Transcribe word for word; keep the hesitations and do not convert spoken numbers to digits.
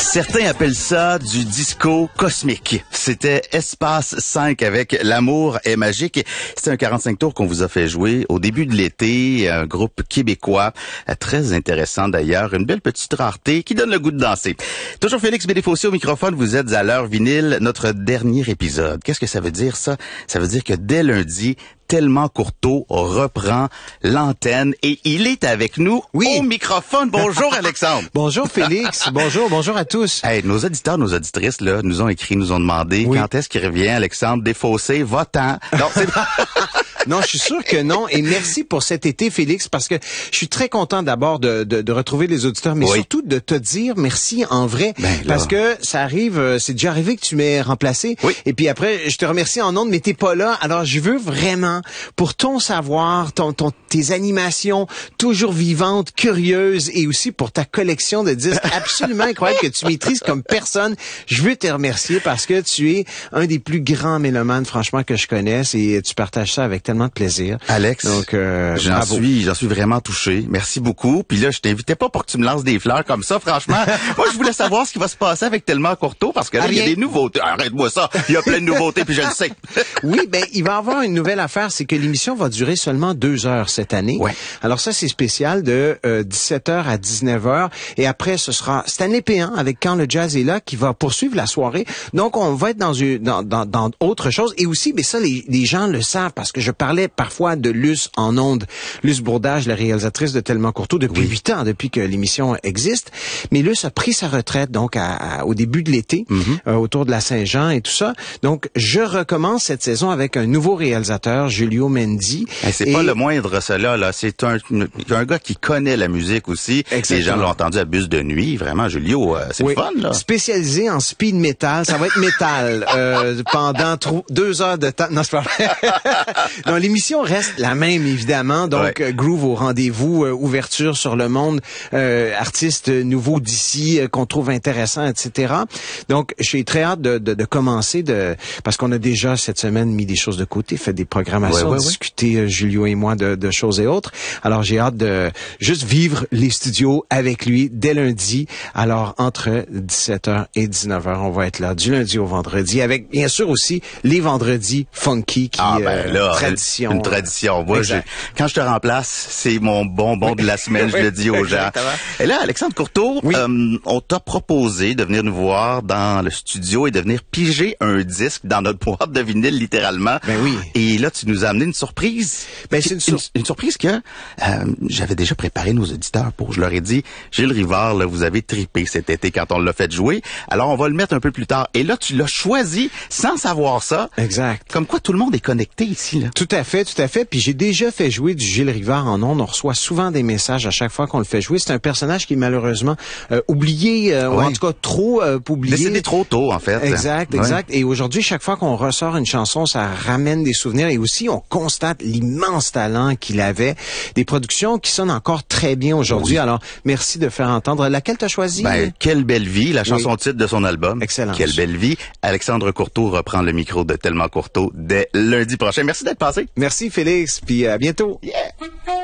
Certains appellent ça du disco cosmique. C'était Espace cinq avec L'amour est magique. C'est un quarante-cinq tours qu'on vous a fait jouer au début de l'été, un groupe québécois, très intéressant d'ailleurs, une belle petite rareté qui donne le goût de danser. Toujours Félix Bédéfossé au microphone, vous êtes à l'heure vinyle, notre dernier épisode. Qu'est-ce que ça veut dire ça? Ça veut dire que dès lundi, Tellement Courteau reprend l'antenne et il est avec nous oui. au microphone. Bonjour Alexandre. Bonjour Félix. Bonjour, bonjour à tous. Hey, nos auditeurs, nos auditrices là, nous ont écrit, nous ont demandé oui. quand est-ce qu'il revient, Alexandre Défossé, va-t'en. Non, c'est Non, je suis sûr que non. Et merci pour cet été, Félix, parce que je suis très content d'abord de, de, de retrouver les auditeurs, mais oui. surtout de te dire merci en vrai, ben parce que ça arrive, c'est déjà arrivé que tu m'aies remplacé. Oui. Et puis après, je te remercie en ondes, mais t'es pas là. Alors, je veux vraiment, pour ton savoir, ton, ton, tes animations toujours vivantes, curieuses, et aussi pour ta collection de disques absolument incroyable que tu maîtrises comme personne, je veux te remercier parce que tu es un des plus grands mélomanes, franchement, que je connaisse, et tu partages ça avec tellement de plaisir. Alex, donc euh, j'en suis, j'en suis vraiment touché. Merci beaucoup. Puis là, je t'invitais pas pour que tu me lances des fleurs comme ça, franchement. Moi, je voulais savoir ce qui va se passer avec Tellement Courteau parce que là, il y a des nouveautés. Arrête-moi ça. Il y a plein de nouveautés, puis je le sais. Oui, ben il va y avoir une nouvelle affaire, c'est que l'émission va durer seulement deux heures cette année. Ouais. Alors ça, c'est spécial de euh, dix-sept heures à dix-neuf heures. Et après, ce sera Stanley Péan avec Quand le jazz est là qui va poursuivre la soirée. Donc, on va être dans une dans dans, dans autre chose. Et aussi, mais ça, les, les gens le savent parce que je parlais parfois de Luce en ondes. Luce Bourdage, la réalisatrice de Tellement Courteau depuis huit oui. ans, depuis que l'émission existe. Mais Luce a pris sa retraite donc à, à, au début de l'été, mm-hmm. euh, autour de la Saint-Jean et tout ça. Donc, je recommence cette saison avec un nouveau réalisateur, Julio Mendy. Hey, c'est et... pas le moindre, cela. Là. C'est un, un gars qui connaît la musique aussi. Exactement. Les gens l'ont entendu à Bus de nuit. Vraiment, Julio, euh, c'est oui. le fun. Là. Spécialisé en speed metal. Ça va être métal euh, pendant trop, deux heures de temps. Non, c'est pas vrai. Non, l'émission reste la même, évidemment. Donc, ouais. euh, Groove au rendez-vous, euh, ouverture sur le monde, euh, artistes nouveaux d'ici euh, qu'on trouve intéressants, et cetera. Donc, j'ai très hâte de, de, de commencer, de parce qu'on a déjà cette semaine mis des choses de côté, fait des programmations, ouais, ouais, discuté, ouais. Euh, Julio et moi, de, de choses et autres. Alors, j'ai hâte de juste vivre les studios avec lui dès lundi. Alors, entre dix-sept heures et dix-neuf heures, on va être là du lundi au vendredi, avec bien sûr aussi les vendredis funky qui ah, ben, euh, là, tradition. Une tradition. Moi, je, quand je te remplace, c'est mon bonbon oui. de la semaine, je le dis aux gens. Et là, Alexandre Courteau, oui. euh, on t'a proposé de venir nous voir dans le studio et de venir piger un disque dans notre boîte de vinyle, littéralement. Ben oui. Et là, tu nous as amené une surprise. Ben, c'est une, sur... une, une surprise que euh, j'avais déjà préparé nos auditeurs pour. Je leur ai dit, Gilles Rivard, là, vous avez trippé cet été quand on l'a fait jouer. Alors, on va le mettre un peu plus tard. Et là, tu l'as choisi sans savoir ça. Exact. Comme quoi, tout le monde est connecté ici, là. Tout à fait, tout à fait. Puis j'ai déjà fait jouer du Gilles Rivard en ondes. On reçoit souvent des messages à chaque fois qu'on le fait jouer. C'est un personnage qui est malheureusement euh, oublié, euh, oui. ou en tout cas trop euh, oublié. Décédé trop tôt, en fait. Exact, exact. Ouais. Et aujourd'hui, chaque fois qu'on ressort une chanson, ça ramène des souvenirs. Et aussi, on constate l'immense talent qu'il avait. Des productions qui sonnent encore très bien aujourd'hui. Oui. Alors, merci de faire entendre. Laquelle t'as choisi? Ben, Quelle belle vie, la chanson oui. titre de son album. Excellent. Quelle belle vie. Alexandre Courteau reprend le micro de Tellement Courteau dès lundi prochain. Merci d'être passé. Merci Félix, puis à bientôt. Yeah.